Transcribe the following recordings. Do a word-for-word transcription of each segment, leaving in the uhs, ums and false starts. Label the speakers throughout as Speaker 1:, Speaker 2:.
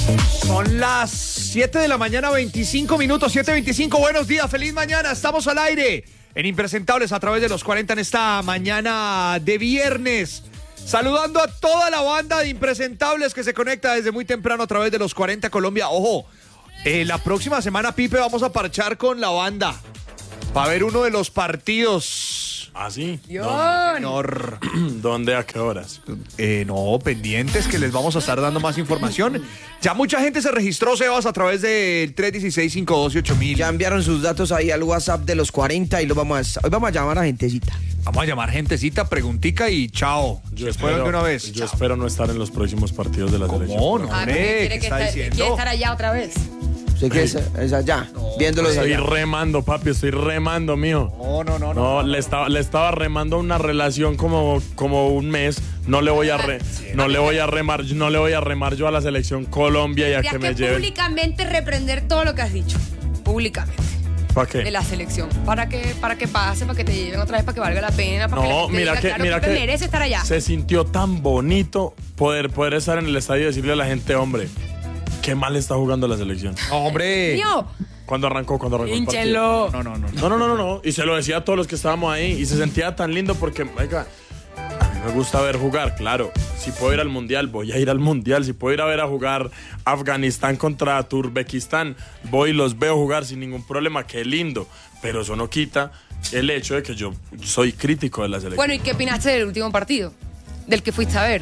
Speaker 1: Son las siete de la mañana, veinticinco minutos, siete veinticinco. Buenos días, feliz mañana. Estamos al aire en Impresentables a través de los cuarenta en esta mañana de viernes. Saludando a toda la banda de Impresentables que se conecta desde muy temprano a través de los cuarenta Colombia. Ojo, eh, la próxima semana, Pipe, vamos a parchar con la banda para ver uno de los partidos.
Speaker 2: ¿Ah, sí?
Speaker 1: Señor.
Speaker 2: ¿Dónde? ¿A qué horas?
Speaker 1: Eh, no, pendientes que les vamos a estar dando más información. Ya mucha gente se registró, Sebas, a través del tres uno seis, cinco uno dos, ocho mil.
Speaker 3: Ya enviaron sus datos ahí al WhatsApp de los cuarenta y lo vamos a, hoy vamos a llamar a gentecita.
Speaker 1: Vamos a llamar gentecita, preguntica y chao.
Speaker 2: Yo
Speaker 1: espero de una vez.
Speaker 2: Yo
Speaker 1: Chao.
Speaker 2: espero no estar en los próximos partidos de la
Speaker 1: ¿Cómo?
Speaker 2: selección.
Speaker 1: No,
Speaker 4: Ah,
Speaker 1: hombre,
Speaker 4: porque
Speaker 1: ¿qué
Speaker 4: quiere, que
Speaker 1: está
Speaker 4: estar,
Speaker 1: diciendo?
Speaker 4: quiere estar allá otra vez.
Speaker 3: Sé que es, es allá, viéndolo de
Speaker 2: Estoy
Speaker 3: allá.
Speaker 2: remando, papi, estoy remando, mío.
Speaker 1: No, no, no, no.
Speaker 2: No, le estaba, le estaba remando una relación como, como un mes. No le voy a re, no le voy a remar, no le voy a remar yo a la selección Colombia y a
Speaker 4: Tendrías
Speaker 2: que
Speaker 4: que
Speaker 2: me lleven.
Speaker 4: públicamente reprender todo lo que has dicho. Públicamente.
Speaker 2: ¿Para
Speaker 4: De
Speaker 2: qué?
Speaker 4: la selección. Para que, para que pase, para que te lleven otra vez, para que valga la pena. Para que la
Speaker 2: No,
Speaker 4: gente
Speaker 2: mira
Speaker 4: diga,
Speaker 2: que,
Speaker 4: claro,
Speaker 2: mira
Speaker 4: Pipe
Speaker 2: que
Speaker 4: merece estar allá.
Speaker 2: se sintió tan bonito poder, poder estar en el estadio y decirle a la gente, hombre, qué mal está jugando la selección.
Speaker 1: No, hombre.
Speaker 4: Mío,
Speaker 2: Cuando arrancó, cuando arrancó el partido.
Speaker 4: hínchenlo.
Speaker 1: No, no, no.
Speaker 2: No, no, no, no, no. Y se lo decía a todos los que estábamos ahí. Y se sentía tan lindo porque, oiga, a mí me gusta ver jugar, claro. Si puedo ir al Mundial, voy a ir al Mundial. Si puedo ir a ver a jugar Afganistán contra Turkmenistán, voy y los veo jugar sin ningún problema. Qué lindo. Pero eso no quita el hecho de que yo soy crítico de la selección.
Speaker 4: Bueno, ¿y qué opinaste del último partido? Del que fuiste a ver.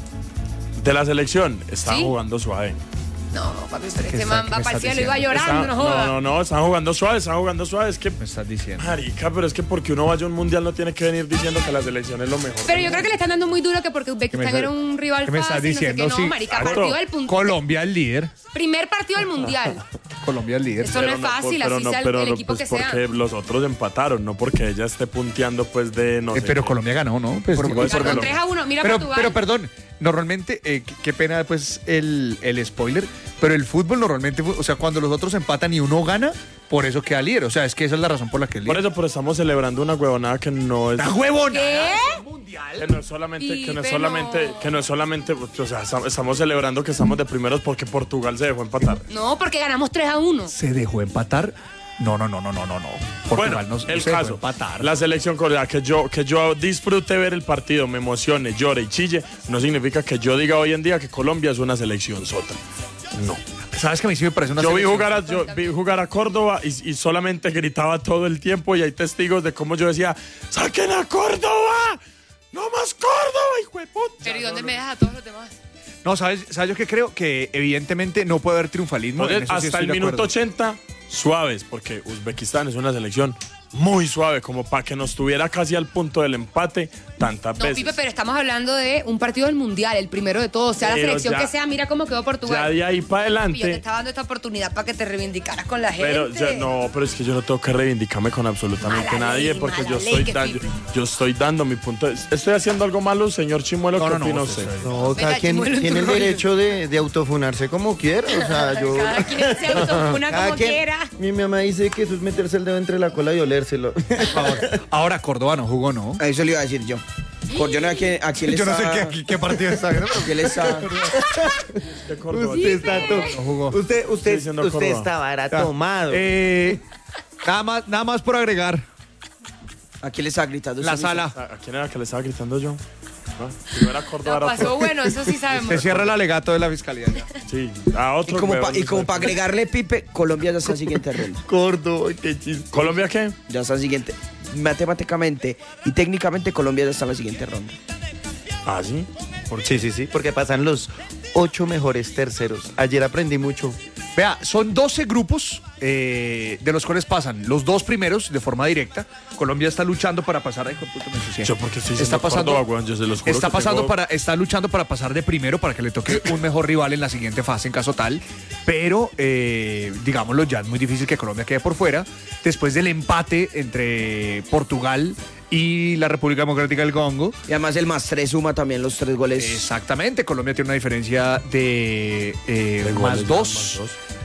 Speaker 2: De la selección, están
Speaker 4: ¿Sí?
Speaker 2: jugando suave.
Speaker 4: No, papi, pero
Speaker 1: ¿Qué
Speaker 4: este
Speaker 1: está-
Speaker 4: man
Speaker 1: qué
Speaker 4: va
Speaker 1: me
Speaker 4: para el
Speaker 1: estás
Speaker 4: cielo y va
Speaker 1: diciendo?
Speaker 4: llorando,
Speaker 2: Está-
Speaker 4: no joda.
Speaker 2: no, no, no, están jugando suave, están jugando suave. Es que,
Speaker 1: Me estás diciendo.
Speaker 2: marica, pero es que porque uno vaya a un Mundial no tiene que venir diciendo que la selección es lo mejor.
Speaker 4: Pero
Speaker 2: del
Speaker 4: yo creo que le están dando muy duro que porque Uzbekistán
Speaker 1: está-
Speaker 4: era un rival
Speaker 1: ¿Qué me estás
Speaker 4: fácil,
Speaker 1: diciendo?
Speaker 4: no sé qué.
Speaker 1: Sí.
Speaker 4: No, marica,
Speaker 2: Exacto.
Speaker 4: partido del punto.
Speaker 1: Colombia el líder.
Speaker 4: Primer partido del Mundial.
Speaker 1: Colombia el líder.
Speaker 4: Eso no es fácil,
Speaker 2: pero
Speaker 4: así
Speaker 2: no,
Speaker 4: sea el-
Speaker 2: pero
Speaker 4: el
Speaker 2: no,
Speaker 4: equipo
Speaker 2: pues
Speaker 4: que sea.
Speaker 2: porque los otros empataron, no porque ella esté punteando pues de no
Speaker 1: Eh,
Speaker 2: sé
Speaker 1: pero
Speaker 2: qué.
Speaker 1: Colombia ganó, ¿no? Pues,
Speaker 2: Por-
Speaker 1: digo,
Speaker 2: por-
Speaker 1: por-
Speaker 4: Ganó
Speaker 2: por-
Speaker 4: tres a uno. Mira
Speaker 1: pero,
Speaker 4: Portugal.
Speaker 1: pero perdón, normalmente, eh, qué, qué pena pues el, el spoiler, pero el fútbol normalmente, o sea, cuando los otros empatan y uno gana, por eso queda líder. O sea, es que esa es la razón por la que es
Speaker 2: Por
Speaker 1: líder.
Speaker 2: eso, pero estamos celebrando una huevonada que no es
Speaker 1: ¡La huevona!
Speaker 4: ¿Qué?
Speaker 2: que no es solamente
Speaker 4: Y,
Speaker 2: que no es
Speaker 4: pero-
Speaker 2: solamente que no es solamente, o sea, estamos- estamos celebrando que estamos de primeros porque Portugal se dejó empatar.
Speaker 4: No, porque ganamos tres a uno.
Speaker 1: ¿Se dejó empatar? No, no, no, no, no, no, no. Portugal
Speaker 2: Bueno,
Speaker 1: no, no
Speaker 2: el
Speaker 1: se dejó
Speaker 2: caso,
Speaker 1: empatar.
Speaker 2: la selección coreana, que yo, que yo disfrute ver el partido, me emocione, llore y chille, no significa que yo diga hoy en día que Colombia es una selección sota. No.
Speaker 1: ¿Sabes que a mí sí me parece una
Speaker 2: Yo vi
Speaker 1: selección?
Speaker 2: jugar a, yo vi jugar a Córdoba y, y solamente gritaba todo el tiempo y hay testigos de cómo yo decía, ¡saquen a Córdoba! ¡No más Córdoba, hijo de puta!
Speaker 4: Pero ¿y dónde me dejas a todos los demás?
Speaker 1: No, ¿sabes, ¿sabes yo qué creo? Que evidentemente no puede haber triunfalismo. en
Speaker 2: Entonces,
Speaker 1: eso sí
Speaker 2: hasta
Speaker 1: estoy
Speaker 2: el
Speaker 1: de
Speaker 2: minuto
Speaker 1: acuerdo.
Speaker 2: ochenta, suaves, porque Uzbekistán es una selección muy suave, como para que nos tuviera casi al punto del empate tantas
Speaker 4: No,
Speaker 2: veces.
Speaker 4: Pipe, pero estamos hablando de un partido del Mundial, el primero de todos. Sea la
Speaker 2: Pero
Speaker 4: selección
Speaker 2: ya-
Speaker 4: que sea, mira cómo quedó
Speaker 2: Ya
Speaker 4: Portugal.
Speaker 2: de ahí para
Speaker 4: Y yo te
Speaker 2: adelante.
Speaker 4: estaba dando esta oportunidad para que te reivindicaras con la gente.
Speaker 2: Pero ya, no, pero es que yo no tengo que reivindicarme con absolutamente
Speaker 4: Mala
Speaker 2: nadie
Speaker 4: ley,
Speaker 2: porque
Speaker 4: mala
Speaker 2: yo
Speaker 4: ley
Speaker 2: estoy,
Speaker 4: que
Speaker 2: da-
Speaker 4: Pipe.
Speaker 2: yo, yo estoy dando mi punto. de- ¿Estoy haciendo algo malo, señor Chimuelo?
Speaker 1: No,
Speaker 2: ¿Qué
Speaker 1: no, no,
Speaker 2: opina
Speaker 1: usted
Speaker 2: usted?
Speaker 1: sabe.
Speaker 5: No, cada
Speaker 4: Venga,
Speaker 5: quien
Speaker 4: Chimuelo,
Speaker 5: tiene el
Speaker 4: tu rollo.
Speaker 5: derecho de, de autofunarse como quiera. O sea, yo.
Speaker 4: Cada quien se autofuna
Speaker 5: cada
Speaker 4: como
Speaker 5: quien-
Speaker 4: quiera.
Speaker 5: Mi mamá dice que eso es meterse el dedo entre la cola y olérselo.
Speaker 1: Por favor. Ahora Córdoba no jugó, ¿no?
Speaker 3: A eso le iba a decir yo. Por yo no sé a quién, a quién le
Speaker 1: Yo no sé
Speaker 3: está-
Speaker 1: qué, qué partido está viendo.
Speaker 3: a quién le está-
Speaker 2: De Córdoba.
Speaker 5: Usted está to-
Speaker 1: No jugó.
Speaker 5: Usted,
Speaker 2: Estoy
Speaker 5: usted,
Speaker 2: diciendo
Speaker 5: usted
Speaker 2: Córdoba.
Speaker 5: estaba era
Speaker 1: Ya.
Speaker 5: tomado.
Speaker 1: Eh, nada más, nada más por agregar.
Speaker 3: ¿A quién le está gritando?
Speaker 1: La
Speaker 3: usted mismo?
Speaker 1: sala.
Speaker 2: ¿A quién era que le estaba gritando yo? ¿No? Si no era Córdoba,
Speaker 4: No,
Speaker 2: era
Speaker 4: pasó
Speaker 2: otro.
Speaker 4: bueno, eso sí sabemos.
Speaker 1: Se cierra el alegato de la fiscalía. ya.
Speaker 2: Sí, a
Speaker 3: Y
Speaker 2: otro.
Speaker 3: como,
Speaker 2: huevón,
Speaker 3: pa- y
Speaker 2: no
Speaker 3: como
Speaker 2: sé.
Speaker 3: para agregarle Pipe, Colombia ya está en siguiente ronda.
Speaker 5: Córdoba, qué chiste.
Speaker 2: ¿Colombia qué?
Speaker 3: Ya está en siguiente. Matemáticamente y técnicamente Colombia ya está en la siguiente ronda.
Speaker 2: Ah, sí.
Speaker 5: Sí, sí, sí, porque pasan los ocho mejores terceros. Ayer aprendí mucho.
Speaker 1: Vea, son doce grupos eh, de los cuales pasan los dos primeros de forma directa. Colombia está luchando para pasar. Ay, hijo de puta, me ensucié.
Speaker 2: Yo porque estoy
Speaker 1: está
Speaker 2: diciendo
Speaker 1: pasando,
Speaker 2: Córdoba, weón, yo se los juro
Speaker 1: está
Speaker 2: que
Speaker 1: pasando
Speaker 2: tengo-
Speaker 1: para, está luchando para pasar de primero para que le toque un mejor rival en la siguiente fase en caso tal. Pero eh, digámoslo, ya es muy difícil que Colombia quede por fuera. Después del empate entre Portugal y la República Democrática del Congo.
Speaker 3: Y además el más tres suma también los tres goles.
Speaker 1: Exactamente, Colombia tiene una diferencia de, eh,
Speaker 2: De
Speaker 1: más
Speaker 2: goles,
Speaker 1: dos.
Speaker 2: más dos.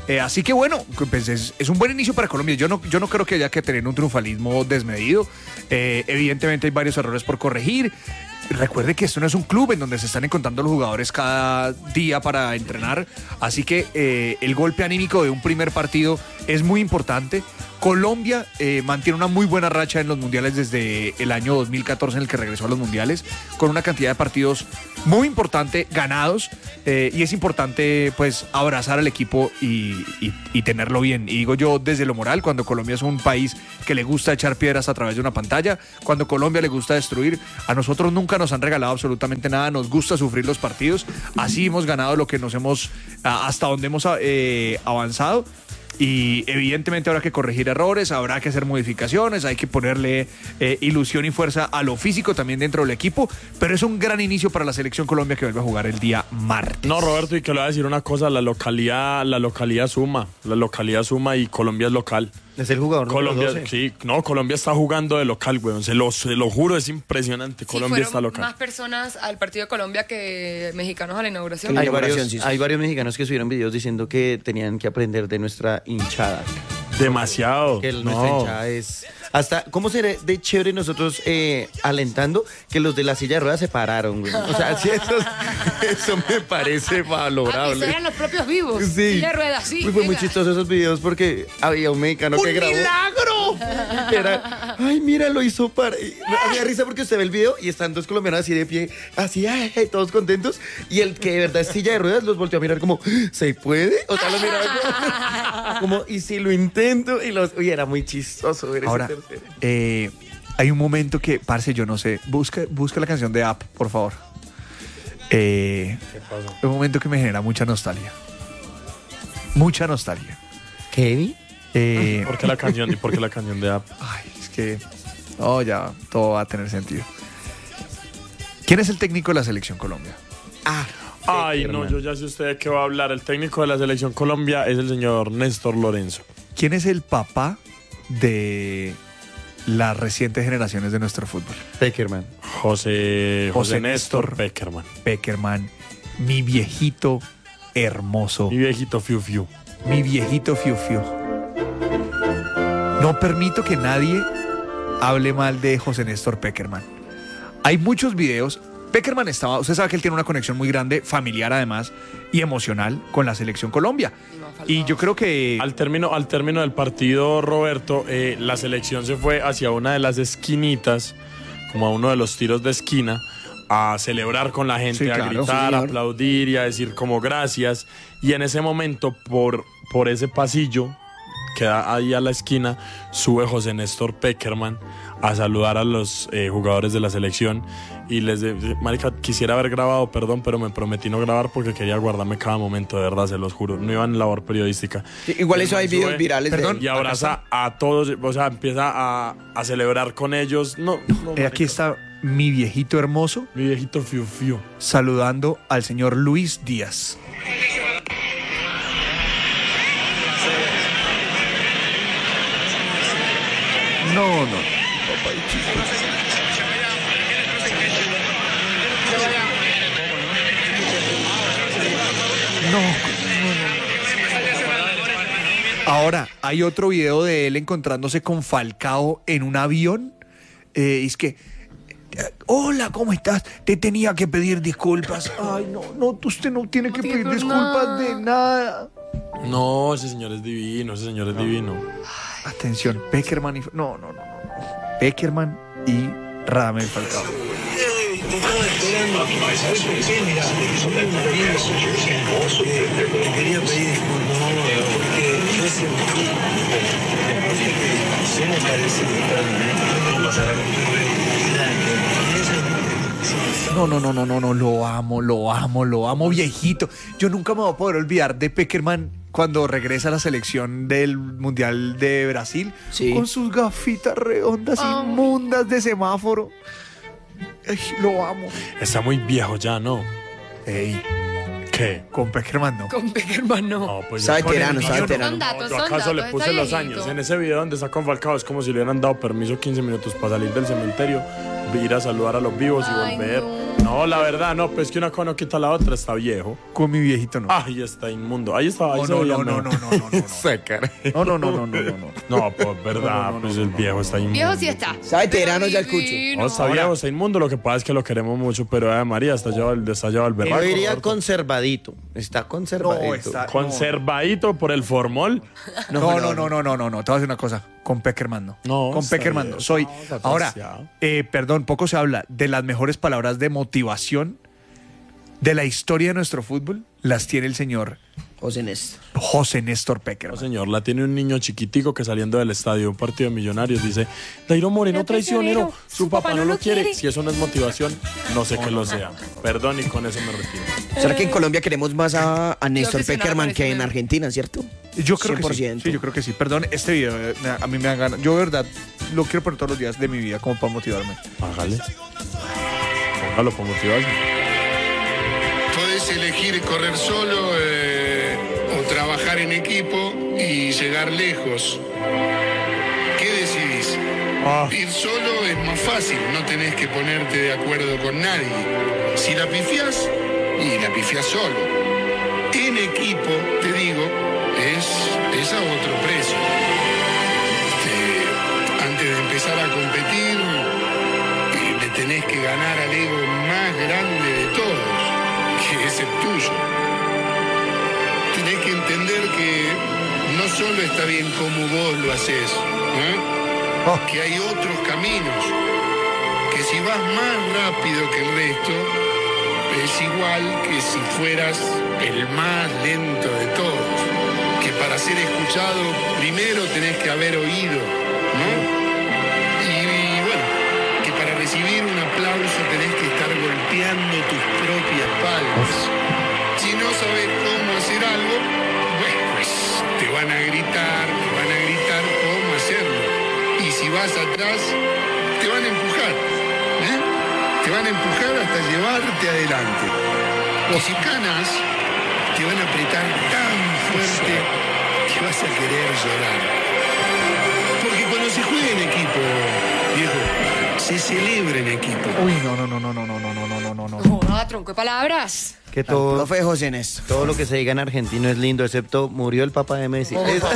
Speaker 1: Eh, así que bueno, pues es, es un buen inicio para Colombia. Yo no, yo no creo que haya que tener un triunfalismo desmedido. Eh, evidentemente hay varios errores por corregir. Recuerde que esto no es un club en donde se están encontrando los jugadores cada día para entrenar. Así que eh, el golpe anímico de un primer partido es muy importante. Colombia eh, mantiene una muy buena racha en los mundiales desde el año dos mil catorce en el que regresó a los mundiales, con una cantidad de partidos muy importante ganados, eh, y es importante pues abrazar al equipo y, y, y tenerlo bien. Y digo yo desde lo moral, cuando Colombia es un país que le gusta echar piedras a través de una pantalla, cuando Colombia le gusta destruir, a nosotros nunca nos han regalado absolutamente nada, nos gusta sufrir los partidos, así hemos ganado lo que nos hemos, hasta donde hemos eh, avanzado. Y evidentemente habrá que corregir errores, habrá que hacer modificaciones, hay que ponerle eh, ilusión y fuerza a lo físico también dentro del equipo, pero es un gran inicio para la selección Colombia que vuelve a jugar el día martes.
Speaker 2: No, Roberto, y que le voy a decir una cosa, la localidad, la localidad suma, la localidad suma y Colombia es local.
Speaker 5: Es el jugador número
Speaker 2: Colombia,
Speaker 5: doce.
Speaker 2: sí, no, Colombia está jugando de local, weón, se lo, se lo juro, es impresionante,
Speaker 4: Sí,
Speaker 2: Colombia
Speaker 4: fueron
Speaker 2: está local.
Speaker 4: más personas al partido de Colombia que mexicanos a la inauguración.
Speaker 5: Hay
Speaker 3: Inauguración,
Speaker 5: varios,
Speaker 3: sí, sí.
Speaker 5: hay varios mexicanos que subieron videos diciendo que tenían que aprender de nuestra hinchada.
Speaker 2: Demasiado.
Speaker 5: Que
Speaker 2: no.
Speaker 5: nuestra hinchada es... Hasta, ¿cómo será de chévere nosotros eh, alentando que los de la silla de ruedas se pararon, güey? O sea, sí, eso, eso me parece
Speaker 4: Ah,
Speaker 5: valorable.
Speaker 4: que eran los propios vivos.
Speaker 5: Sí.
Speaker 4: Silla de ruedas, sí.
Speaker 5: Uy, fue muy
Speaker 4: venga.
Speaker 5: chistoso esos videos porque había un mexicano que grabó.
Speaker 1: milagro!
Speaker 5: Era, ay, mira, lo hizo para... y me da risa porque usted ve el video y están dos colombianos así de pie, así, ay, ay, todos contentos. Y el que de verdad es silla de ruedas los volteó a mirar como, ¿se puede? O sea, los miraba como, como, y si lo intento. Y los... Uy, era muy chistoso ver
Speaker 1: Ahora,
Speaker 5: ese tercero.
Speaker 1: eh, hay un momento que, parce, yo no sé, busca, busca la canción de App, por favor. Eh,
Speaker 2: ¿Qué pasó?
Speaker 1: un momento que me genera mucha nostalgia. Mucha nostalgia.
Speaker 5: ¿Kevin?
Speaker 1: Eh,
Speaker 2: ¿Por qué la canción y por qué la canción de App?
Speaker 1: Ay, es que... Oh, ya, todo va a tener sentido. ¿Quién es el técnico de la Selección Colombia?
Speaker 5: Ah,
Speaker 2: Ay, no, yo ya sé usted de qué va a hablar. El técnico de la selección Colombia es el señor Néstor Lorenzo.
Speaker 1: ¿Quién es el papá de las recientes generaciones de nuestro fútbol?
Speaker 5: Peckerman.
Speaker 2: José, José,
Speaker 1: José
Speaker 2: Néstor
Speaker 1: Néstor.
Speaker 2: Peckerman.
Speaker 1: Peckerman, mi viejito hermoso,
Speaker 2: Mi viejito Fiu Fiu.
Speaker 1: mi viejito Fiu Fiu. No permito que nadie hable mal de José Néstor Peckerman. Hay muchos videos. Peckerman estaba, usted sabe que él tiene una conexión muy grande, familiar además, y emocional con la Selección Colombia.
Speaker 4: No, faltaba.
Speaker 1: Y yo creo que...
Speaker 2: Al término, al término del partido, Roberto, eh, la selección se fue hacia una de las esquinitas, como a uno de los tiros de esquina, a celebrar con la gente,
Speaker 1: Sí,
Speaker 2: a
Speaker 1: claro,
Speaker 2: gritar,
Speaker 3: sí,
Speaker 2: a
Speaker 3: señor.
Speaker 2: aplaudir y a decir como gracias. Y en ese momento, por, por ese pasillo que da ahí a la esquina, sube José Néstor Peckerman a saludar a los eh, jugadores de la selección y les de, marica, quisiera haber grabado, perdón, pero me prometí no grabar porque quería guardarme cada momento, de verdad, se los juro, no iba en labor periodística.
Speaker 3: Sí, igual eso hay
Speaker 2: Sube-
Speaker 3: videos virales de
Speaker 1: Perdón,
Speaker 3: él.
Speaker 2: y abraza a todos, o sea, empieza a, a celebrar con ellos. No, no,
Speaker 1: Eh, aquí
Speaker 2: marica.
Speaker 1: está mi viejito hermoso
Speaker 2: Mi viejito Fiu Fiu.
Speaker 1: saludando al señor Luis Díaz. No, no. No, no, no. Ahora, hay otro video de él encontrándose con Falcao en un avión. Eh, es que, eh, hola, ¿cómo estás? Te tenía que pedir disculpas. Ay, no, no, usted no tiene
Speaker 4: No
Speaker 1: que
Speaker 4: tiene
Speaker 1: pedir
Speaker 4: que
Speaker 1: disculpas
Speaker 4: nada.
Speaker 1: de nada.
Speaker 2: No, ese señor es divino, ese señor es divino.
Speaker 1: Atención, Peckerman y... No, no, no, no. Peckerman y Radamel Falcao.
Speaker 6: Quería pedir disculpas porque yo siempre se me parece que pasará
Speaker 1: No, no, no, no, no, no, lo amo, lo amo, lo amo, viejito. Yo nunca me voy a poder olvidar de Peckerman cuando regresa a la selección del Mundial de Brasil,
Speaker 3: Sí.
Speaker 1: con sus gafitas redondas
Speaker 4: Ay.
Speaker 1: inmundas de semáforo. Ay, lo amo.
Speaker 2: Está muy viejo ya, ¿no?
Speaker 1: Ey,
Speaker 2: ¿Qué?
Speaker 1: con Peckerman no.
Speaker 4: Con Peckerman no.
Speaker 2: No, pues
Speaker 3: Está
Speaker 2: yo con
Speaker 3: veterano,
Speaker 2: el
Speaker 3: está
Speaker 2: niño no.
Speaker 3: veterano.
Speaker 4: Son datos,
Speaker 2: Yo
Speaker 4: son
Speaker 2: acaso le
Speaker 4: datos,
Speaker 2: puse
Speaker 4: está
Speaker 2: los
Speaker 4: viejito.
Speaker 2: años. En ese video donde está con Falcao es como si le hubieran dado permiso quince minutos para salir del cementerio ir a saludar a los vivos y
Speaker 4: Ay,
Speaker 2: volver.
Speaker 4: no.
Speaker 2: No, la verdad, no, pues que una cosa no quita la otra, está viejo.
Speaker 1: Con mi viejito no.
Speaker 2: Ay, está inmundo. Ahí está, ahí
Speaker 1: no,
Speaker 2: se
Speaker 1: no,
Speaker 2: veía
Speaker 1: no, no,
Speaker 2: mejor.
Speaker 1: no, no, no, no.
Speaker 5: Sacar.
Speaker 1: No, no, no, no, no, no, no.
Speaker 2: No, pues verdad, pues el viejo está inmundo.
Speaker 4: Viejo sí está.
Speaker 3: Está veterano ya el cucho.
Speaker 4: Divino.
Speaker 2: No, está viejo, está inmundo. Lo que pasa es que lo queremos mucho, pero eh, María está llevado el está llevado el
Speaker 5: Yo
Speaker 2: berraco.
Speaker 5: diría conservadito. Está conservadito.
Speaker 1: No, está-
Speaker 2: Conservadito por el formol.
Speaker 1: No, no, no, no, no, no, no. Te voy a decir una cosa. Con Peckerman no.
Speaker 2: No,
Speaker 1: Con
Speaker 2: está
Speaker 1: Peckerman
Speaker 2: bien.
Speaker 1: no. Soy.
Speaker 2: No, está
Speaker 1: Ahora,
Speaker 2: demasiado.
Speaker 1: eh, perdón, poco se habla de las mejores palabras de motivación de la historia de nuestro fútbol. Las tiene el señor
Speaker 3: José Néstor.
Speaker 1: José Néstor
Speaker 2: No,
Speaker 1: Peckerman.
Speaker 2: señor, la tiene un niño chiquitico que saliendo del estadio de un partido de Millonarios dice, Dairo Moreno
Speaker 4: Era
Speaker 2: traicionero,
Speaker 4: traicionero,
Speaker 2: su papá no lo quiere. Si
Speaker 4: quiere.
Speaker 2: eso no es motivación, no sé qué lo sea. Perdón y con eso me retiro.
Speaker 3: ¿Será que en Colombia queremos más a, a Néstor
Speaker 4: aficionada
Speaker 3: Peckerman
Speaker 4: por
Speaker 3: que
Speaker 4: eso
Speaker 3: en
Speaker 4: mismo.
Speaker 3: Argentina, cierto?
Speaker 1: Yo creo que sí.
Speaker 3: cien por ciento.
Speaker 1: Sí, yo creo que sí. Perdón, este video eh, a mí me dan ganas. Yo, de verdad, lo quiero poner todos los días de mi vida como para motivarme.
Speaker 2: Hágale. Póngalo por motivarse.
Speaker 7: Podés elegir correr solo eh, o trabajar en equipo y llegar lejos. ¿Qué decidís?
Speaker 2: Ah.
Speaker 7: Ir solo es más fácil, no tenés que ponerte de acuerdo con nadie. Si la pifiás, y la pifiás solo. En equipo, te digo, es, es a otro precio. Este, antes de empezar a competir, eh, le tenés que ganar al ego más grande de todos, que es el tuyo. Tenés que entender que no solo está bien como vos lo haces, ¿eh? que hay otros caminos, que si vas más rápido que el resto, es igual que si fueras el más lento de todos, que para ser escuchado primero tenés que haber oído, ¿no? Y, y bueno, que para recibir un aplauso tenés que estar golpeando tus propias palmas. Si no sabes cómo hacer algo, bueno, pues te van a gritar, te van a gritar cómo hacerlo. Y si vas atrás, te van a empujar, ¿eh? Te van a empujar hasta llevarte adelante. Y si ganas, te van a apretar tan fuerte que vas a querer llorar. Porque cuando se juega en equipo, viejo, se celebra en equipo.
Speaker 1: Uy, no, no, no, no, no, no, no, no, no, no, no.
Speaker 4: Joda, tronco de palabras.
Speaker 5: Que todo,
Speaker 3: Profe José Néstor.
Speaker 5: todo lo que se diga en argentino es lindo, excepto murió el papá de Messi. Es-
Speaker 1: Por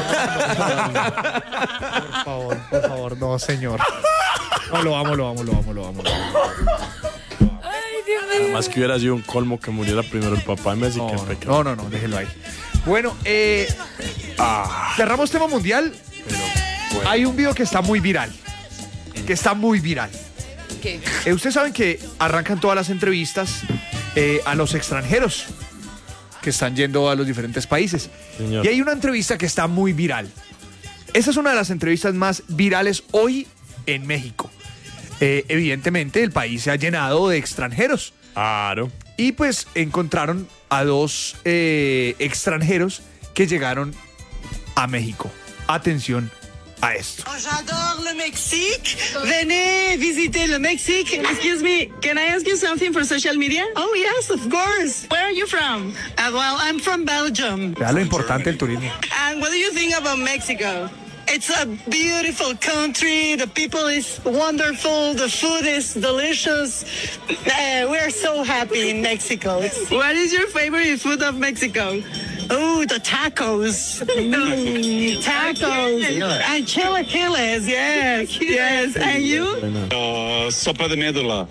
Speaker 1: favor, por favor, no, señor. No, lo amo, lo amo, lo amo, lo amo. Lo amo.
Speaker 4: Ay, Dios mío.
Speaker 2: Además que hubiera sido un colmo que muriera primero el papá de Messi
Speaker 1: No,
Speaker 2: que el
Speaker 1: no,
Speaker 2: Peckerman.
Speaker 1: no, no, no, déjelo ahí. Bueno, eh,
Speaker 2: Ah,
Speaker 1: cerramos tema mundial.
Speaker 2: pero bueno.
Speaker 1: Hay un video que está muy viral. Que está muy viral.
Speaker 4: ¿Qué?
Speaker 1: Eh, ustedes saben que arrancan todas las entrevistas eh, a los extranjeros que están yendo a los diferentes países.
Speaker 2: Señor.
Speaker 1: Y hay una entrevista que está muy viral. Esa es una de las entrevistas más virales hoy en México. Eh, evidentemente el país se ha llenado de extranjeros.
Speaker 2: Claro.
Speaker 1: Y pues encontraron a dos eh, extranjeros que llegaron a México. Atención a esto.
Speaker 8: J'adore le Mexique. Venez visiter le Mexique. Excuse me, can I ask you something for social media? Oh, yes, of course. Where are you from? Uh, well, I'm from Belgium.
Speaker 1: Vea lo importante del turismo.
Speaker 8: And what do you think about Mexico? It's a beautiful country. The people is wonderful. The food is delicious. Uh, we're so happy in Mexico. What is your favorite food of Mexico? Oh, the tacos. Mm, tacos. And chilaquiles, yes. Yes. And you?
Speaker 9: Uh, sopa de médula.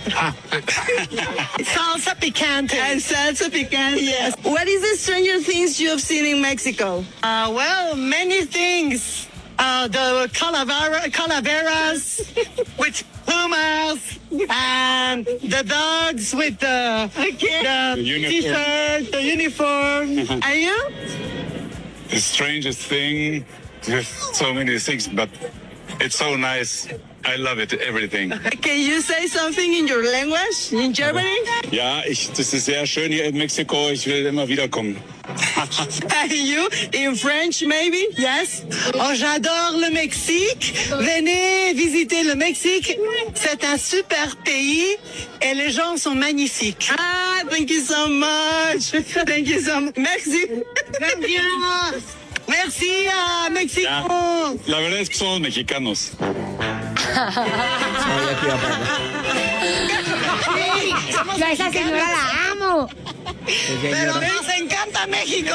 Speaker 8: Salsa picante. And salsa picante. Yes. What is the stranger things you have seen in Mexico? Uh, well, many things. Uh, the calavera, calaveras with plumas and the dogs with the, the
Speaker 9: uniform.
Speaker 8: t-shirt, the uniform. And you?
Speaker 9: The strangest thing, there's so many things, but it's so nice. I love it, everything.
Speaker 8: Can you say something in your language, in Germany?
Speaker 9: Ja, ich, das ist sehr schön hier in Mexiko. Ich will immer wieder kommen.
Speaker 8: And you, in French, maybe? Yes? Oh, j'adore le Mexique. Venez visiter le Mexique. C'est un super pays et les gens sont magnifiques. Ah, thank you so much. Thank you so much. Merci. Merci à Mexico.
Speaker 9: Ja, la verdad es que somos mexicanos.
Speaker 3: Sabía que iba a pasar.
Speaker 10: Yo a esa señora la amo.
Speaker 8: Pero nos encanta México.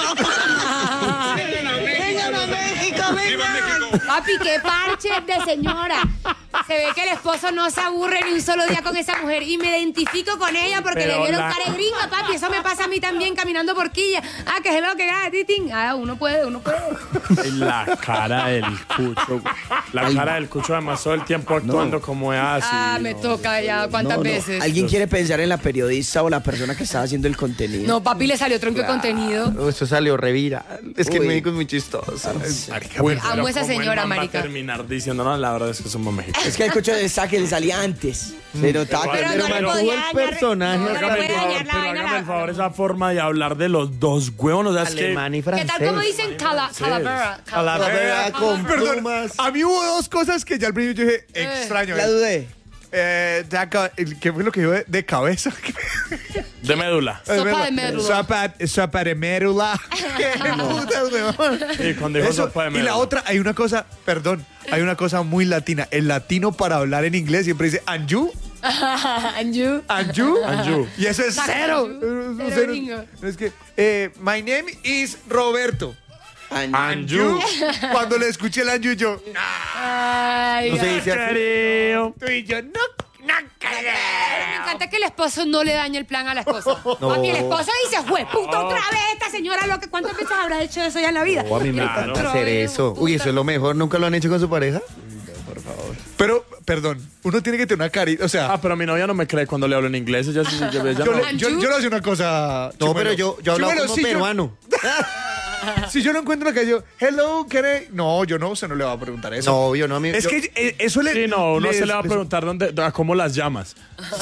Speaker 8: Vengan a México, vengan.
Speaker 10: Papi, qué parche de señora. Se ve que el esposo no se aburre ni un solo día con esa mujer. Y me identifico con ella porque
Speaker 2: Pero
Speaker 10: le vieron
Speaker 2: la-
Speaker 10: cara de gringa, papi. Eso me pasa a mí también caminando por Quilla. Ah, que es lo que gana, titín. Ah, uno puede, uno puede.
Speaker 2: La cara del cucho. güey. La cara del cucho además todo el tiempo actuando como es así.
Speaker 4: Ah, me toca ya cuántas
Speaker 3: No, no.
Speaker 4: veces.
Speaker 3: ¿Alguien quiere pensar en la periodista o la persona que estaba haciendo el contenido?
Speaker 4: No, papi, le salió tronco de contenido.
Speaker 5: Oh, eso salió revira. Es que
Speaker 3: Uy.
Speaker 5: el médico es muy chistoso.
Speaker 2: Bueno,
Speaker 4: Amo
Speaker 2: pero
Speaker 4: esa
Speaker 2: ¿cómo el
Speaker 4: señora,
Speaker 2: man va a
Speaker 4: marica.
Speaker 2: terminar diciendo, no, la verdad es que somos mexicanos.
Speaker 3: Es que el coche de saque le salía antes. Se notaba que
Speaker 2: Pero
Speaker 3: era
Speaker 10: no le
Speaker 3: mantuvo
Speaker 10: podía
Speaker 3: el
Speaker 10: dañar-
Speaker 3: personaje.
Speaker 10: no le
Speaker 2: Hágame
Speaker 10: puede
Speaker 2: el favor,
Speaker 10: dañar la
Speaker 2: pero
Speaker 10: vaina
Speaker 2: hágame
Speaker 10: a
Speaker 2: el
Speaker 10: la-
Speaker 2: favor esa forma de hablar de los dos huevos. O sea, es que
Speaker 5: Alemán y
Speaker 10: ¿Qué
Speaker 5: francés.
Speaker 10: tal como dicen cala, calavera?
Speaker 5: Calavera con
Speaker 1: Perdón,
Speaker 5: plumas.
Speaker 1: a mí hubo dos cosas que ya al principio yo dije, extraño.
Speaker 3: La dudé.
Speaker 1: Eh, de acá- ¿Qué fue lo que dijo de, de cabeza?
Speaker 2: de médula.
Speaker 4: Sopa de médula.
Speaker 1: Sopa, sopa de médula. Qué puta, weón.
Speaker 2: Y cuando dijo
Speaker 1: Eso,
Speaker 2: sopa de
Speaker 1: y
Speaker 2: médula.
Speaker 1: la otra, hay una cosa, perdón, hay una cosa muy latina. El latino para hablar en inglés siempre dice Anju,
Speaker 4: Anju.
Speaker 1: Anju,
Speaker 2: Anju.
Speaker 1: Y eso es cero.
Speaker 4: Anju.
Speaker 1: Es
Speaker 4: Cero gringo.
Speaker 1: Es que, eh, my name is Roberto.
Speaker 2: Anju.
Speaker 1: Cuando le escuché el Anju, yo,
Speaker 4: Ay,
Speaker 5: No se dice así.
Speaker 2: Creo.
Speaker 1: tú y yo, no, no
Speaker 10: Me encanta que el esposo no le dañe el plan a la esposa. Papi, el esposo dice, jue, puta, otra vez esta señora, lo que, ¿cuántas veces habrá hecho eso ya en la vida?
Speaker 5: Oh, a mí me
Speaker 2: Claro.
Speaker 5: encanta hacer eso. Uy, eso es lo mejor. ¿Nunca lo han hecho con su pareja?
Speaker 1: Pero, perdón, uno tiene que tener una carita, o sea,
Speaker 2: Ah, pero mi novia no me cree cuando le hablo en inglés. Ella sí, ella, ella
Speaker 1: yo,
Speaker 2: no.
Speaker 1: le- yo, yo le hacía una cosa.
Speaker 5: No,
Speaker 1: Chumelo.
Speaker 5: pero yo, yo hablaba
Speaker 1: Chumelo,
Speaker 5: como
Speaker 1: si yo-
Speaker 5: peruano.
Speaker 1: Si yo no encuentro una que yo, hello, can I-" No, yo no, usted no le va a preguntar eso.
Speaker 5: No, obvio, no, a mí.
Speaker 1: Es
Speaker 5: yo-
Speaker 1: que eh, eso le.
Speaker 2: Sí, no, uno
Speaker 1: les-
Speaker 2: se le va a
Speaker 1: les-
Speaker 2: preguntar dónde, a cómo las llamas.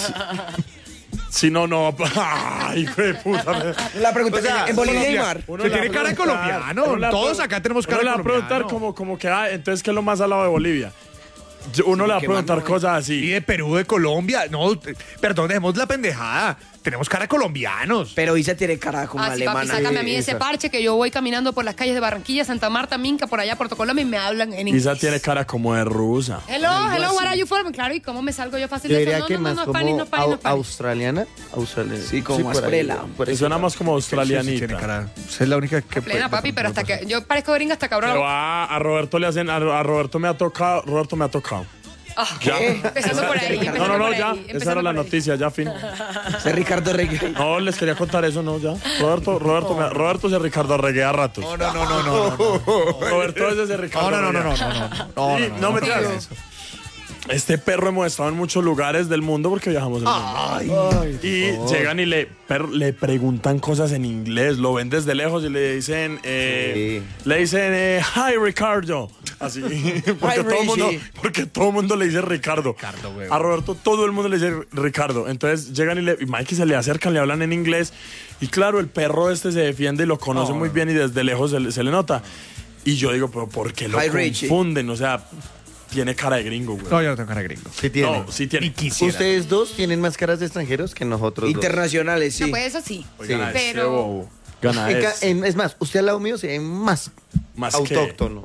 Speaker 2: Si no, no. Ay, hijo de puta.
Speaker 3: La pregunta
Speaker 5: O sea,
Speaker 3: es, ¿en Bolivia hay
Speaker 1: Colombia.
Speaker 3: mar?
Speaker 2: Uno
Speaker 1: Se
Speaker 2: le va
Speaker 1: tiene
Speaker 2: a
Speaker 1: cara de
Speaker 2: preguntar-
Speaker 1: colombiano.
Speaker 2: uno le va a
Speaker 1: Todos
Speaker 2: pre-
Speaker 1: acá tenemos
Speaker 2: uno
Speaker 1: cara de
Speaker 2: le va a preguntar
Speaker 1: colombiano.
Speaker 2: como, como que, ah, entonces, ¿qué es lo más al lado de Bolivia? Yo- Uno le va a
Speaker 3: qué
Speaker 2: preguntar
Speaker 3: mano,
Speaker 2: cosas
Speaker 1: Y
Speaker 2: así.
Speaker 1: de Perú, de Colombia. No, te- perdón, dejemos la pendejada. Tenemos cara de colombianos.
Speaker 3: Pero Isa tiene cara como
Speaker 4: Ah, sí, papi,
Speaker 3: alemana.
Speaker 4: sácame a mí ese
Speaker 3: Isa.
Speaker 4: parche que yo voy caminando por las calles de Barranquilla, Santa Marta, Minca, por allá, Puerto Colombia y me hablan en inglés.
Speaker 2: Isa tiene cara como de rusa.
Speaker 4: Hello, hello, what are you from? Claro, ¿y cómo me salgo yo fácil
Speaker 5: Yo
Speaker 4: de eso?
Speaker 5: diría
Speaker 4: No,
Speaker 5: que
Speaker 4: no,
Speaker 5: más
Speaker 4: no, no,
Speaker 5: como
Speaker 4: Spanish, no, Spanish, no,
Speaker 5: au-
Speaker 4: Spanish.
Speaker 5: australiana. Australiana.
Speaker 3: Sí, como más
Speaker 5: por ahí,
Speaker 3: prela.
Speaker 5: por ahí.
Speaker 2: Suena más como
Speaker 1: Sí, sí, tiene
Speaker 2: australianita.
Speaker 1: cara. Usted es la única que.
Speaker 4: Plena,
Speaker 1: puede-
Speaker 4: papi, pero hasta que yo parezco gringa hasta cabrón.
Speaker 2: Pero a, a Roberto le hacen, a, a Roberto me ha tocado, Roberto me ha tocado.
Speaker 4: Ah,
Speaker 2: Ya.
Speaker 4: empezando por ahí, empezando
Speaker 2: No, no, no,
Speaker 4: por
Speaker 2: ya.
Speaker 4: ahí,
Speaker 2: Esa
Speaker 4: empezando
Speaker 2: era la
Speaker 4: por ahí.
Speaker 2: noticia, ya fin.
Speaker 3: Ese Ricardo Reggae.
Speaker 2: No, les quería contar eso, no, ya. Roberto, Roberto, me- Roberto es de Ricardo Arregué a ratos.
Speaker 1: No, no, no, no, no. no.
Speaker 2: Roberto es de Ricardo
Speaker 1: No, no, no, no, no,
Speaker 2: Arregué.
Speaker 1: no, no, no,
Speaker 2: Sí,
Speaker 1: no,
Speaker 2: no me
Speaker 1: digas
Speaker 2: digas.
Speaker 1: eso.
Speaker 2: Este perro hemos estado en muchos lugares del mundo porque viajamos en el mundo. Y llegan y le, per- le preguntan cosas en inglés, lo ven desde lejos y le dicen, eh, le dicen, eh, hi Ricardo. Así, porque
Speaker 3: Hi,
Speaker 2: todo el mundo,
Speaker 3: Richie.
Speaker 2: porque todo el mundo le dice Ricardo.
Speaker 1: Ricardo, güey.
Speaker 2: A Roberto todo el mundo le dice Ricardo. Entonces llegan y, le, y Mikey se le acercan, le hablan en inglés. Y claro, el perro este se defiende y lo conoce
Speaker 1: No,
Speaker 2: muy
Speaker 1: no.
Speaker 2: bien y desde lejos se, le- se le nota. Y yo digo, pero ¿por qué lo
Speaker 3: Hi, Richie.
Speaker 2: confunden? O sea, tiene cara de gringo, güey.
Speaker 1: No, yo no tengo cara de gringo.
Speaker 5: Sí tiene.
Speaker 2: No, sí tiene.
Speaker 1: Ni quisiera.
Speaker 5: Ustedes dos tienen más caras de extranjeros que nosotros dos.
Speaker 3: Internacionales, sí.
Speaker 4: No, pues eso sí.
Speaker 2: Oigan, a ese
Speaker 4: Pero-
Speaker 2: bobo. Gana
Speaker 5: En ca-
Speaker 2: es.
Speaker 5: en- es más, usted al lado mío se ve más,
Speaker 2: Más
Speaker 5: autóctono.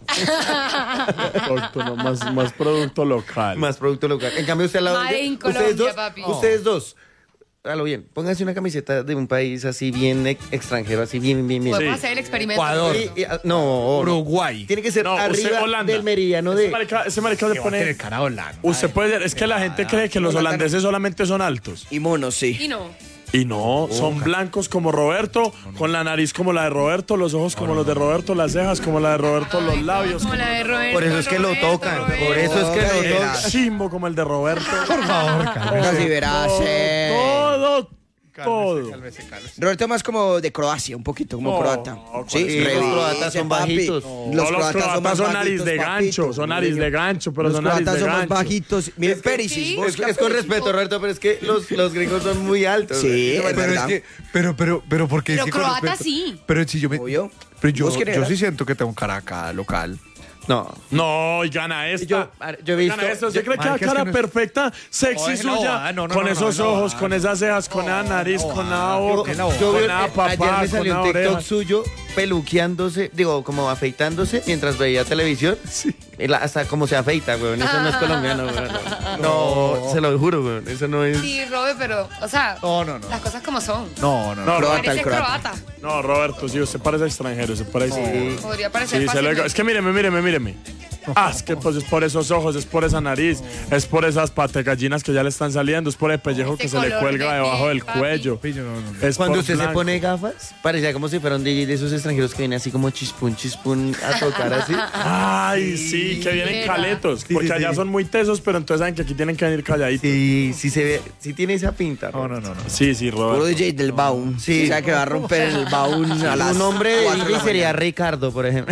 Speaker 2: Autóctono, más, más producto local.
Speaker 5: Más producto local. En cambio, usted al lado
Speaker 4: Made
Speaker 5: de
Speaker 4: in
Speaker 5: ustedes
Speaker 4: Colombia,
Speaker 5: dos,
Speaker 4: papi.
Speaker 5: ustedes dos. Hágalo bien. Pónganse una camiseta de un país así bien ex- extranjero, así bien, bien, bien.
Speaker 4: Podemos hacer el experimento.
Speaker 1: Ecuador.
Speaker 5: Y- y- ah, no,
Speaker 1: Uruguay.
Speaker 5: tiene que ser
Speaker 2: No, usted,
Speaker 5: arriba
Speaker 2: Holanda.
Speaker 5: del meridiano de.
Speaker 2: Ese marica, ese marica se
Speaker 1: Que va a tener
Speaker 2: pone...
Speaker 1: cara de Holanda.
Speaker 2: Usted puede ser... Es que la gente cree que los holandeses solamente son altos.
Speaker 3: Y monos, sí.
Speaker 4: Y no.
Speaker 2: Y no, son blancos como Roberto, con la nariz como la de Roberto, los ojos como los de Roberto, las cejas como la de Roberto, los labios
Speaker 4: Como la de Roberto,
Speaker 5: Por eso es que lo
Speaker 4: Roberto,
Speaker 5: tocan.
Speaker 4: Roberto.
Speaker 5: Por eso es que lo
Speaker 3: Roberto.
Speaker 5: tocan.
Speaker 2: como chimbo como el de Roberto.
Speaker 1: Por favor, cálmese.
Speaker 3: Casi verás. eh.
Speaker 2: Todo,
Speaker 1: Cálmese,
Speaker 2: todo.
Speaker 1: cálmese, cálmese.
Speaker 3: Roberto más como de Croacia, un poquito como
Speaker 2: No,
Speaker 3: croata.
Speaker 2: ¿cuál
Speaker 3: Sí,
Speaker 2: es?
Speaker 5: Y los
Speaker 3: revise,
Speaker 5: croatas son
Speaker 3: papi.
Speaker 5: bajitos.
Speaker 3: Los
Speaker 2: No, los
Speaker 3: croatas son más
Speaker 2: son nariz
Speaker 3: bajitos,
Speaker 2: de gancho,
Speaker 3: papito.
Speaker 2: son nariz de gancho, pero
Speaker 3: Los
Speaker 2: son nariz
Speaker 3: croatas
Speaker 2: de
Speaker 3: son más
Speaker 2: gancho.
Speaker 3: bajitos. Miren, Perisis.
Speaker 4: Sí.
Speaker 5: Es, es con respeto, Roberto, pero es que los, los gringos son muy altos.
Speaker 3: Sí,
Speaker 5: güey.
Speaker 3: es
Speaker 1: Pero es
Speaker 3: verdad.
Speaker 1: que, pero, pero, pero, ¿por qué?
Speaker 4: Pero
Speaker 1: es que con
Speaker 4: croata
Speaker 1: respeto?
Speaker 4: sí.
Speaker 1: Pero si yo me.
Speaker 3: Obvio.
Speaker 1: Pero yo,
Speaker 3: ¿Vos quién
Speaker 1: yo
Speaker 3: eras?
Speaker 1: sí siento que tengo cara acá local.
Speaker 5: No.
Speaker 2: No, y gana esta.
Speaker 5: Yo- yo he visto-
Speaker 2: Gana esta. ¿Usted
Speaker 5: yo-
Speaker 2: cree que la
Speaker 1: marica, es
Speaker 2: cara
Speaker 1: que no es-
Speaker 2: perfecta, sexy
Speaker 1: No, es la
Speaker 2: suya,
Speaker 1: bobada, no, no,
Speaker 2: con
Speaker 1: no, no,
Speaker 2: esos
Speaker 1: es la
Speaker 2: ojos,
Speaker 1: bobada.
Speaker 2: con esas cejas, con esa nariz, con esa boca,
Speaker 1: es la bobada.
Speaker 5: Yo
Speaker 2: con
Speaker 5: vi,
Speaker 2: esa
Speaker 5: ayer
Speaker 2: papá,
Speaker 5: me
Speaker 2: con
Speaker 5: salió
Speaker 2: esa
Speaker 5: un TikTok
Speaker 2: oreja?
Speaker 5: suyo peluqueándose, digo, como afeitándose mientras veía televisión. Sí. Hasta como se afeita, weón. Eso no es colombiano, weón. No, no, se lo juro, weón. Eso no es.
Speaker 4: Sí, Robert, pero, o sea,
Speaker 1: no, no, no.
Speaker 4: las cosas como son.
Speaker 1: No, no,
Speaker 2: no.
Speaker 1: no.
Speaker 4: Parece croata.
Speaker 2: No, Roberto, sí, usted parece extranjero, usted parece.
Speaker 4: Sí. Podría parecer
Speaker 2: sí,
Speaker 4: fácil.
Speaker 2: Es que míreme, míreme, míreme. Ah, es que pues es por esos ojos, es por esa nariz, es por esas pategallinas que ya le están saliendo, es por el pellejo
Speaker 4: Ese
Speaker 2: que se le cuelga
Speaker 4: de
Speaker 2: debajo
Speaker 4: piel,
Speaker 2: del
Speaker 4: papi.
Speaker 2: cuello.
Speaker 1: Sí, no, no, no.
Speaker 2: Es
Speaker 5: Cuando
Speaker 2: por
Speaker 5: usted
Speaker 2: blanco.
Speaker 5: se pone gafas, parecía como si fuera un D J de esos extranjeros que viene así como chispún, chispún a tocar así.
Speaker 2: Ay, sí, que vienen
Speaker 4: Mira.
Speaker 2: caletos,
Speaker 5: Sí,
Speaker 2: porque
Speaker 5: sí,
Speaker 2: allá
Speaker 5: sí.
Speaker 2: son muy tesos, pero entonces saben que aquí tienen que venir calladitos.
Speaker 5: Sí, sí se ve, sí tiene esa pinta.
Speaker 1: No, no, no, no.
Speaker 2: Sí, sí,
Speaker 3: Puro
Speaker 2: Roberto.
Speaker 3: D J del baúl.
Speaker 5: Sí.
Speaker 3: O sea, que va a romper el baúl a las
Speaker 5: Un nombre de
Speaker 3: cuatro
Speaker 5: D J
Speaker 3: la
Speaker 5: sería
Speaker 3: mañana.
Speaker 5: Ricardo, por ejemplo.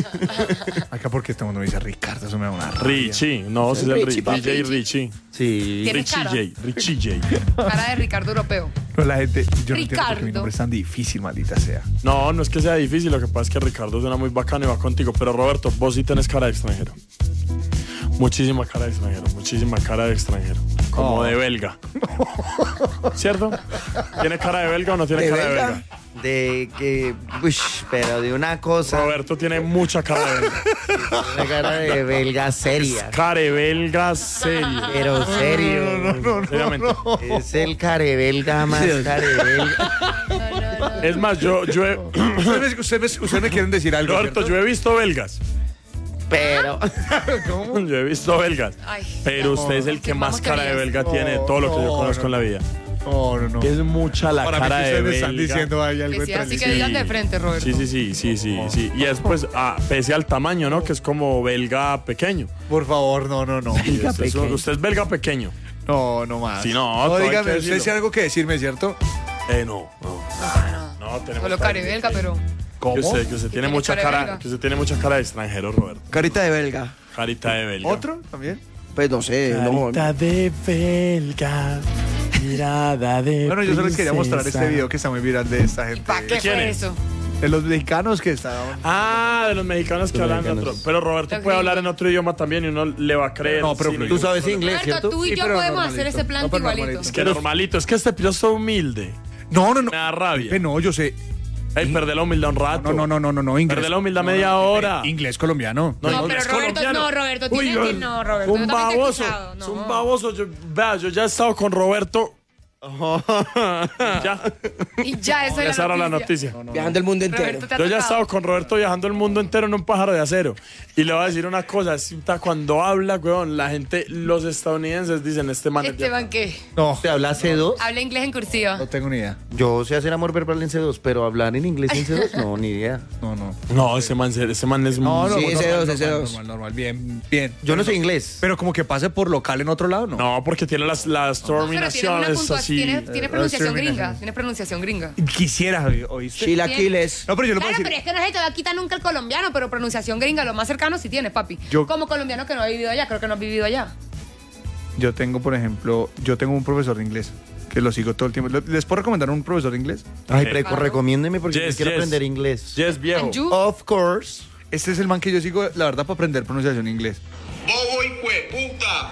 Speaker 1: Acá porque este mundo me dice Ricardo, eso me da una rabia.
Speaker 2: Richie, no, ese es el
Speaker 3: Richie,
Speaker 2: Ri-
Speaker 3: papi.
Speaker 2: D J Richie.
Speaker 5: Sí.
Speaker 4: ¿Tiene
Speaker 2: Richie
Speaker 4: cara?
Speaker 2: J, Richie J.
Speaker 4: Cara de Ricardo Europeo.
Speaker 1: No, la gente, yo no entiendo por qué
Speaker 4: Ricardo.
Speaker 1: mi nombre es tan difícil, maldita sea.
Speaker 2: No, no es que sea difícil, lo que pasa es que Ricardo suena muy bacano y va contigo, pero Roberto, vos sí tenés cara de extranjero. Muchísima cara de extranjero, muchísima cara de extranjero. Como
Speaker 1: Oh.
Speaker 2: de belga. ¿Cierto? ¿Tiene cara de belga o no tiene
Speaker 5: ¿De
Speaker 2: cara de
Speaker 5: belga?
Speaker 2: belga?
Speaker 5: De que, uy, pero de una cosa,
Speaker 2: Roberto tiene mucha cara de belga.
Speaker 5: una cara de belga seria.
Speaker 2: Care belga serio.
Speaker 5: Pero serio.
Speaker 2: Seriamente.
Speaker 5: Es el care belga más care belga.
Speaker 2: Es más, yo, yo he,
Speaker 1: Ustedes me, usted me, usted me quieren decir algo.
Speaker 2: Roberto,
Speaker 1: ¿cierto?
Speaker 2: yo he visto belgas.
Speaker 5: Pero.
Speaker 2: Yo he visto belgas.
Speaker 4: Ay,
Speaker 2: Pero usted es el que más
Speaker 4: Confirmamos
Speaker 2: cara de
Speaker 4: teorías.
Speaker 2: belga tiene de todo lo que yo
Speaker 1: No,
Speaker 2: conozco
Speaker 1: no,
Speaker 2: en la vida.
Speaker 1: No, no, no.
Speaker 2: Es mucha la
Speaker 1: Para
Speaker 2: cara
Speaker 1: mí que
Speaker 2: de
Speaker 1: ustedes me
Speaker 2: belga.
Speaker 1: están diciendo ahí algo
Speaker 4: Que sí, así que
Speaker 1: entre
Speaker 4: digan de frente, Roberto.
Speaker 2: Sí, sí, sí, sí, sí, sí. Y después, ah, pese al tamaño, ¿no? Que es como belga pequeño.
Speaker 1: Por favor, no, no, no.
Speaker 2: Y usted, es- usted es belga pequeño.
Speaker 1: No, no más.
Speaker 2: Sí, no,
Speaker 1: No,
Speaker 2: todo hay
Speaker 1: dígame,
Speaker 2: que
Speaker 1: usted
Speaker 2: decirlo.
Speaker 1: tiene algo que decirme, ¿cierto?
Speaker 2: Eh, no, no. No, tenemos
Speaker 4: Solo
Speaker 2: cara-
Speaker 4: care belga, pero.
Speaker 2: Que usted, que usted tiene
Speaker 4: tiene
Speaker 2: mucha
Speaker 4: cara de
Speaker 2: cara,
Speaker 4: belga.
Speaker 2: que usted tiene mucha cara de extranjero, Roberto.
Speaker 3: Carita de belga.
Speaker 2: Carita de belga.
Speaker 1: ¿Otro también?
Speaker 3: Pues no sé, no.
Speaker 2: Carita de belga. Mirada de
Speaker 1: Bueno, yo solo les quería mostrar este
Speaker 2: princesa.
Speaker 1: video que está muy viral de esta gente.
Speaker 4: ¿Para qué
Speaker 2: ¿Quién
Speaker 4: fue
Speaker 2: es?
Speaker 4: eso?
Speaker 1: De los mexicanos que estaban.
Speaker 2: Ah, de los mexicanos que
Speaker 5: Los
Speaker 2: hablan en
Speaker 5: mexicanos.
Speaker 2: otro. Pero Roberto
Speaker 4: Los
Speaker 2: puede
Speaker 4: gringos.
Speaker 2: hablar en otro idioma también y uno le va a creer.
Speaker 1: No, pero
Speaker 2: sin
Speaker 1: tú
Speaker 2: ningún
Speaker 5: sabes
Speaker 2: problema.
Speaker 5: inglés,
Speaker 4: Roberto,
Speaker 5: ¿cierto?
Speaker 4: tú y
Speaker 1: Sí,
Speaker 4: yo
Speaker 1: pero
Speaker 4: podemos
Speaker 1: normalito.
Speaker 4: hacer ese plan
Speaker 1: No, pero
Speaker 4: igualito.
Speaker 1: normalito.
Speaker 2: Es que normalito, es que este piloto es humilde.
Speaker 1: No, no, no.
Speaker 2: Me da rabia.
Speaker 1: Pepe, no, yo sé.
Speaker 2: Ey, perde la humildad un rato.
Speaker 1: No, no, no, no, no, no, inglés.
Speaker 2: Perde la humildad
Speaker 1: No,
Speaker 2: media
Speaker 1: no,
Speaker 2: hora.
Speaker 1: Pepe, Inglés colombiano.
Speaker 4: No,
Speaker 2: inglés
Speaker 4: pero Roberto,
Speaker 2: colombiano.
Speaker 4: no, Roberto,
Speaker 2: Uy,
Speaker 4: tiene
Speaker 2: yo-
Speaker 4: que- no, Roberto,
Speaker 2: Un
Speaker 4: yo también te he
Speaker 2: baboso.
Speaker 4: escuchado,
Speaker 2: Es
Speaker 4: no.
Speaker 2: un baboso. Yo, vea, yo ya he estado con Roberto. Ya.
Speaker 4: Y ya, eso es
Speaker 2: Esa era la
Speaker 4: noticia.
Speaker 2: noticia.
Speaker 3: Viajando el mundo entero.
Speaker 4: Roberto, te ha
Speaker 2: Yo ya he
Speaker 4: tocado.
Speaker 2: estado con Roberto viajando el mundo entero en un pájaro de acero. Y le voy a decir una cosa, es puta, cuando habla, weón, la gente, los estadounidenses dicen, este man es de-
Speaker 4: Esteban, ¿qué?
Speaker 1: No,
Speaker 5: ¿Te habla C dos?
Speaker 4: Habla inglés en cursiva.
Speaker 1: no tengo ni idea.
Speaker 5: Yo sé hacer amor verbal en C dos, pero hablar en inglés en C dos, no, ni idea.
Speaker 1: No, no.
Speaker 2: No, ese man, ese man es
Speaker 1: No, no,
Speaker 3: Sí, ese
Speaker 1: normal,
Speaker 3: dos, ese
Speaker 1: normal,
Speaker 3: dos.
Speaker 1: normal, normal, bien, bien.
Speaker 5: Yo no sé inglés.
Speaker 1: Pero como que pase por local en otro lado, ¿no?
Speaker 2: No, porque tiene las, las
Speaker 4: Pero tiene una
Speaker 2: terminaciones
Speaker 4: puntua-
Speaker 2: así.
Speaker 4: tiene, tiene
Speaker 1: Eh,
Speaker 4: pronunciación
Speaker 1: terminación.
Speaker 4: gringa. Tiene pronunciación gringa.
Speaker 1: Quisiera, ¿oíste?
Speaker 3: Chilaquiles.
Speaker 1: No, pero yo le puedo
Speaker 4: Claro,
Speaker 1: decir.
Speaker 4: pero es que no se te va a quitar nunca el colombiano, pero pronunciación gringa, lo más cercano sí tienes, papi.
Speaker 1: Yo-
Speaker 4: Como colombiano que no ha vivido allá, creo que no has vivido allá.
Speaker 1: Yo tengo, por ejemplo, yo tengo un profesor de inglés que lo sigo todo el tiempo. ¿Les puedo recomendar un profesor de inglés?
Speaker 5: Ay,
Speaker 2: Sí.
Speaker 5: pre-
Speaker 4: Claro.
Speaker 5: recomiéndeme porque
Speaker 2: Yes,
Speaker 5: yo quiero
Speaker 2: yes.
Speaker 5: aprender inglés.
Speaker 2: Yes, viejo.
Speaker 4: And you?
Speaker 5: Of course.
Speaker 1: Este es el man que yo sigo, la verdad, para aprender pronunciación en inglés.
Speaker 7: Bobo y puta.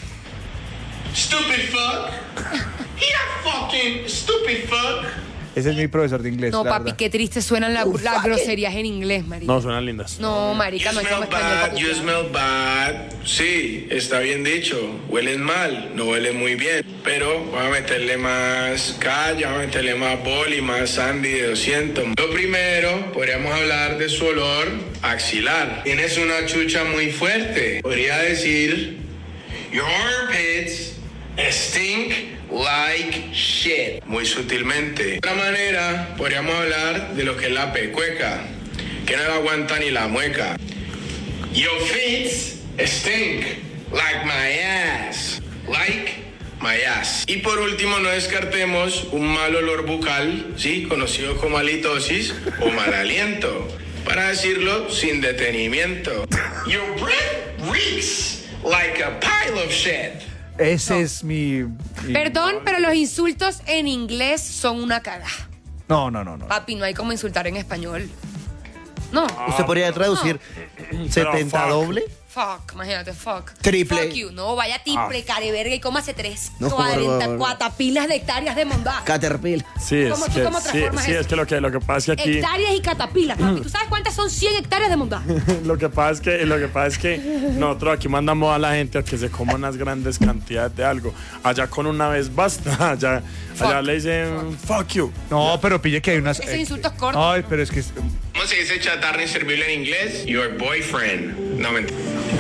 Speaker 7: Stupid fuck. He a fucking stupid fuck.
Speaker 1: Ese es mi profesor de inglés.
Speaker 4: No,
Speaker 1: la
Speaker 4: papi,
Speaker 1: verdad.
Speaker 4: qué triste suenan la- las groserías en inglés, marica.
Speaker 2: No, suenan lindas.
Speaker 4: No, marica, no hay como español.
Speaker 11: bad,
Speaker 4: para
Speaker 11: you
Speaker 4: copiar.
Speaker 11: smell bad. Sí, está bien dicho. Huelen mal, no huelen muy bien. Pero voy a meterle más calle, voy a meterle más boli, más sandy de doscientos. Lo primero, podríamos hablar de su olor axilar. Tienes una chucha muy fuerte. Podría decir, your armpits stink like shit. Muy sutilmente. De otra manera, podríamos hablar de lo que es la pecueca, que no le aguanta ni la mueca. Your feet stink like my ass. Like my ass. Y por último, no descartemos un mal olor bucal, ¿sí? Conocido como halitosis o mal aliento. Para decirlo sin detenimiento. Your breath reeks like a pile of shit.
Speaker 1: Ese es mi, mi-
Speaker 4: Perdón, pero los insultos en inglés son una caga.
Speaker 1: No, no, no, no.
Speaker 4: Papi, no hay como insultar en español. No.
Speaker 5: ¿Usted podría traducir setenta
Speaker 2: fuck.
Speaker 5: doble?
Speaker 4: Fuck, imagínate, fuck.
Speaker 3: Triple.
Speaker 4: Fuck you. No, vaya triple,
Speaker 2: Ah.
Speaker 4: careverga y cómase tres.
Speaker 3: No,
Speaker 4: cuarenta,
Speaker 3: por favor.
Speaker 4: cuatapilas de hectáreas de mondá.
Speaker 3: Caterpillar.
Speaker 2: Sí, es
Speaker 4: ¿Cómo- tú
Speaker 2: que,
Speaker 4: cómo
Speaker 2: sí,
Speaker 4: transformas
Speaker 2: sí,
Speaker 4: eso?
Speaker 2: es que lo que lo que pasa es que aquí
Speaker 4: Hectáreas y catapilas, papi. ¿Tú sabes cuántas son cien hectáreas de mondá?
Speaker 2: lo que pasa es que lo que pasa es que nosotros aquí mandamos a la gente a que se coma unas grandes cantidades de algo. Allá con una vez basta. Allá, allá le dicen fuck you.
Speaker 1: No, pero pille que hay unas.
Speaker 4: Ese insulto es corto.
Speaker 1: Ay, pero es que.
Speaker 11: ¿Cómo se dice chatarra inservible en inglés? Your boyfriend. No, mentira.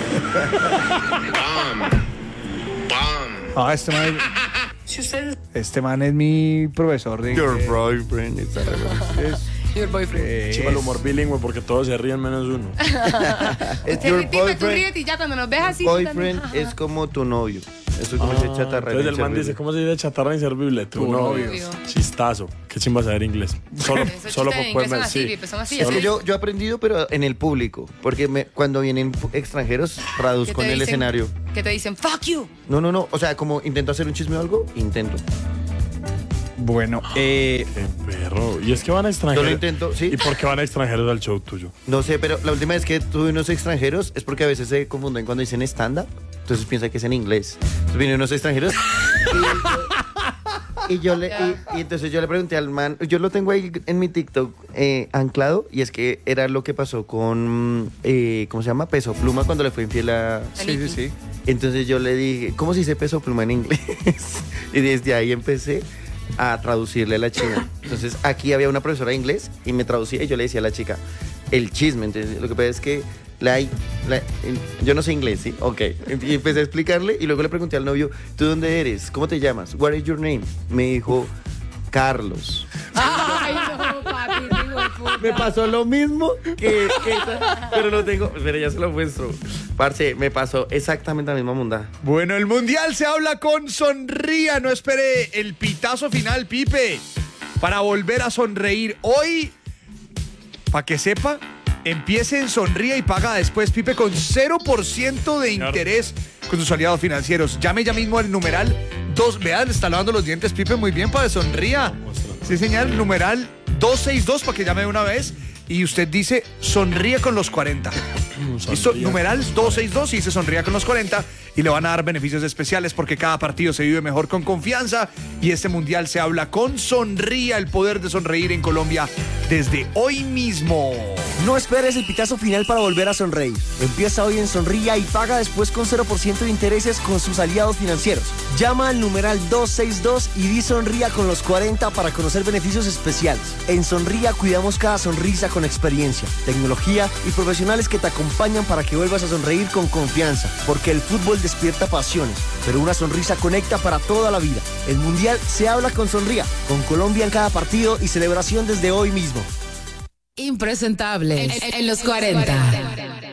Speaker 11: Bomb. Bomb.
Speaker 1: Ah, este man,
Speaker 8: Si ustedes
Speaker 1: este man es mi profesor de
Speaker 5: Your
Speaker 1: inglés.
Speaker 5: boyfriend. is that-
Speaker 4: Your boyfriend.
Speaker 1: Eh,
Speaker 2: Chiva el humor bilingüe porque todos se ríen menos uno.
Speaker 5: Es
Speaker 4: Te
Speaker 5: your
Speaker 4: ríete, tú
Speaker 5: boyfriend.
Speaker 4: ríete y ya cuando nos ves así. tú
Speaker 5: Boyfriend
Speaker 4: también.
Speaker 5: es como tu novio. Eso es como se chatarra.
Speaker 2: Entonces el man
Speaker 5: inservible.
Speaker 2: dice, ¿cómo se dice chatarra inservible? Tu,
Speaker 1: Tu
Speaker 2: novio.
Speaker 4: novio.
Speaker 2: Chistazo. Qué chimba saber inglés. Solo,
Speaker 4: Esos
Speaker 2: solo
Speaker 4: chistes en
Speaker 2: por
Speaker 4: inglés son
Speaker 2: poderme
Speaker 4: así,
Speaker 2: sí.
Speaker 4: Pipe, son así.
Speaker 5: Es
Speaker 4: así.
Speaker 5: que yo, yo he aprendido, pero en el público. Porque me- cuando vienen extranjeros,
Speaker 4: ¿Qué
Speaker 5: traduzco
Speaker 4: te
Speaker 5: en el
Speaker 4: dicen?
Speaker 5: escenario.
Speaker 4: Que te dicen, fuck you.
Speaker 5: No, no, no. O sea, como intento hacer un chisme o algo, intento.
Speaker 1: Bueno, eh,
Speaker 2: Qué perro. Y es que van a
Speaker 5: Yo
Speaker 2: extranjeros.
Speaker 5: lo intento, sí.
Speaker 2: ¿Y por qué van a extranjeros al show tuyo?
Speaker 5: No sé, pero la última vez que tuve unos extranjeros es porque a veces se confunden cuando dicen stand-up. Entonces piensan que es en inglés. Entonces vienen unos extranjeros. Y, y yo le, y, y entonces yo le pregunté al man, yo lo tengo ahí en mi TikTok eh, anclado, y es que era lo que pasó con, eh, ¿cómo se llama? Peso Pluma cuando le fue infiel a...
Speaker 1: sí, sí, sí.
Speaker 5: Entonces yo le dije, ¿cómo se dice Peso Pluma en inglés? Y desde ahí empecé a traducirle a la china. Entonces aquí había una profesora de inglés y me traducía y yo le decía a la chica el chisme. Entonces lo que pasa es que la, la- yo no sé inglés, ¿sí? Ok. Y empecé a explicarle y luego le pregunté al novio, ¿tú dónde eres? ¿Cómo te llamas? What is your name? Me dijo, Carlos.
Speaker 4: Ay, no, papi, hijo de puta.
Speaker 5: Me pasó lo mismo que, que esa, pero lo tengo, pero ya se lo muestro. Parce, me pasó exactamente la misma munda.
Speaker 1: Bueno, el mundial se habla con sonría. No espere el pitazo final, Pipe, para volver a sonreír. Hoy, para que sepa, empiece en sonría y paga después, Pipe, con cero por ciento de interés con sus aliados financieros. Llame ya mismo al numeral dos. Vean, está lavando los dientes, Pipe, muy bien para sonría. Sí, señal, numeral doscientos sesenta y dos para que llame de una vez. Y usted dice sonríe con los cuarenta. Listo, numeral doscientos sesenta y dos y dice sonría con los cuarenta y le van a dar beneficios especiales porque cada partido se vive mejor con confianza y este mundial se habla con sonría, el poder de sonreír en Colombia desde hoy mismo.
Speaker 12: No esperes el pitazo final para volver a sonreír. Empieza hoy en Sonría y paga después con cero por ciento de intereses con sus aliados financieros. Llama al numeral doscientos sesenta y dos y di Sonría con los cuarenta para conocer beneficios especiales. En Sonría cuidamos cada sonrisa con experiencia, tecnología y profesionales que te acompañan para que vuelvas a sonreír con confianza. Porque el fútbol despierta pasiones, pero una sonrisa conecta para toda la vida. El Mundial se habla con Sonría, con Colombia en cada partido y celebración desde hoy mismo.
Speaker 13: Impresentables en, en los cuarenta.